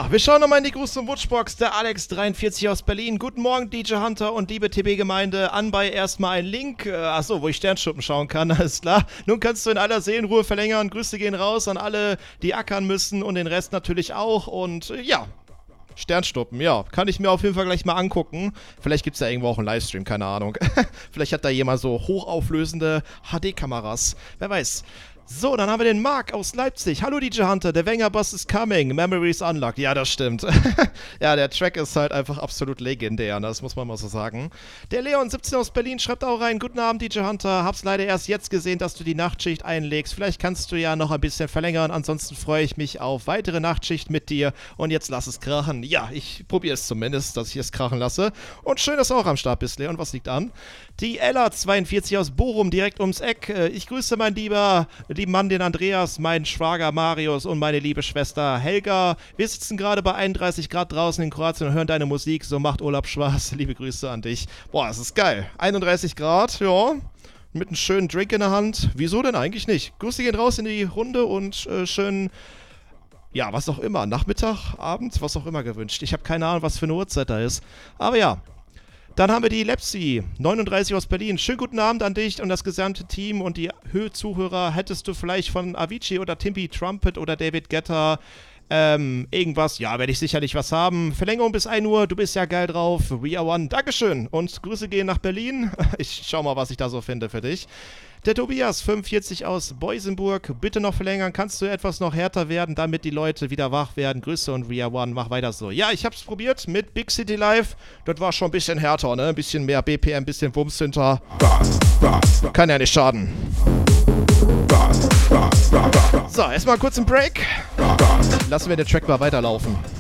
Ja, wir schauen nochmal in die Gruß- und Wutschbox. Der Alex43 aus Berlin. Guten Morgen, DJ Hunter und liebe TB-Gemeinde. Anbei erstmal ein Link, wo ich Sternschuppen schauen kann, alles klar. Nun kannst du in aller Seelenruhe verlängern. Grüße gehen raus an alle, die ackern müssen und den Rest natürlich auch. Und Sternschnuppen, ja, kann ich mir auf jeden Fall gleich mal angucken. Vielleicht gibt es da irgendwo auch einen Livestream, keine Ahnung. Vielleicht hat da jemand so hochauflösende HD-Kameras. Wer weiß. So, dann haben wir den Marc aus Leipzig. Hallo DJ Hunter, der Wenger-Boss is coming. Memories unlocked. Ja, das stimmt. Ja, der Track ist halt einfach absolut legendär, das muss man mal so sagen. Der Leon17 aus Berlin schreibt auch rein. Guten Abend DJ Hunter, hab's leider erst jetzt gesehen, dass du die Nachtschicht einlegst. Vielleicht kannst du ja noch ein bisschen verlängern. Ansonsten freue ich mich auf weitere Nachtschicht mit dir. Und jetzt lass es krachen. Ja, ich probiere es zumindest, dass ich es krachen lasse. Und schön, dass du auch am Start bist, Leon. Was liegt an? Die Ella42 aus Bochum, direkt ums Eck. Ich grüße mein lieben Mann, den Andreas, meinen Schwager Marius und meine liebe Schwester Helga. Wir sitzen gerade bei 31 Grad draußen in Kroatien und hören deine Musik. So macht Urlaub Spaß. Liebe Grüße an dich. Boah, das ist geil. 31 Grad, ja. Mit einem schönen Drink in der Hand. Wieso denn eigentlich nicht? Grüße gehen raus in die Runde und schön, ja, was auch immer. Nachmittag, Abend, was auch immer gewünscht. Ich habe keine Ahnung, was für eine Uhrzeit da ist. Aber ja. Dann haben wir die Lepsi, 39 aus Berlin. Schönen guten Abend an dich und das gesamte Team und die Zuhörer. Hättest du vielleicht von Avicii oder Timmy Trumpet oder David Guetta irgendwas? Ja, werde ich sicherlich was haben. Verlängerung bis 1 Uhr, du bist ja geil drauf. We are one. Dankeschön. Und Grüße gehen nach Berlin. Ich schau mal, was ich da so finde für dich. Der Tobias, 45 aus Boisenburg. Bitte noch verlängern. Kannst du etwas noch härter werden, damit die Leute wieder wach werden? Grüße und We are one. Mach weiter so. Ja, ich hab's probiert mit Big City Live. Das war schon ein bisschen härter, ne? Ein bisschen mehr BPM, ein bisschen Wumms hinter. Kann ja nicht schaden. So, erstmal kurz einen Break. Lassen wir den Track mal weiterlaufen.